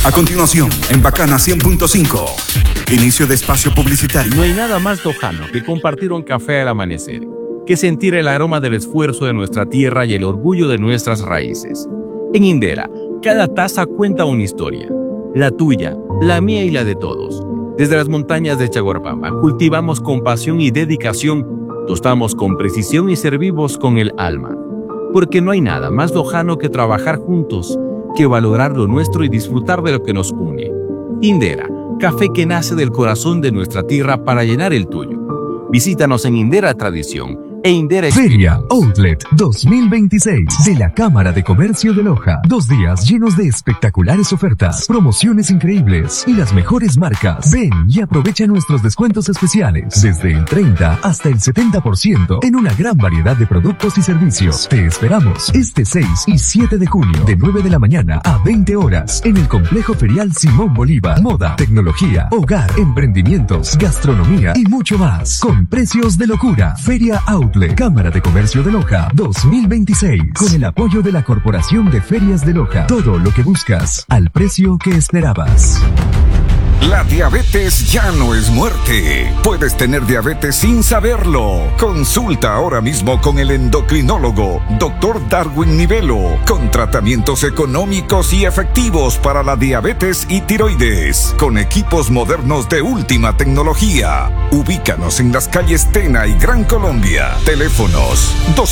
A continuación, en Bacana 100.5, inicio de espacio publicitario. No hay nada más lojano que compartir un café al amanecer, que sentir el aroma del esfuerzo de nuestra tierra y el orgullo de nuestras raíces. En Indera, cada taza cuenta una historia. La tuya, la mía y la de todos. Desde las montañas de Chaguarpama, cultivamos con pasión y dedicación, tostamos con precisión y servimos con el alma. Porque no hay nada más lojano que trabajar juntos, que valorar lo nuestro y disfrutar de lo que nos une. Indera, café que nace del corazón de nuestra tierra para llenar el tuyo. Visítanos en Indera Tradición e Indera Feria Outlet 2026 de la Cámara de Comercio de Loja. 2 días llenos de espectaculares ofertas, promociones increíbles y las mejores marcas. Ven y aprovecha nuestros descuentos especiales desde el 30 hasta el 70% en una gran variedad de productos y servicios. Te esperamos este 6 y 7 de junio de 9 de la mañana a 20 horas en el Complejo Ferial Simón Bolívar. Moda, tecnología, hogar, emprendimientos, gastronomía y mucho más con precios de locura. Feria Outlet, Cámara de Comercio de Loja 2026, con el apoyo de la Corporación de Ferias de Loja. Todo lo que buscas al precio que esperabas. La diabetes ya no es muerte. Puedes tener diabetes sin saberlo. Consulta ahora mismo con el endocrinólogo Dr. Darwin Nivelo, con tratamientos económicos y efectivos para la diabetes y tiroides, con equipos modernos de última tecnología. Ubícanos en las calles Tena y Gran Colombia. Teléfonos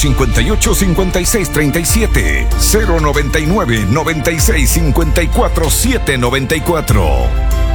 258-5637, 099-9654-794.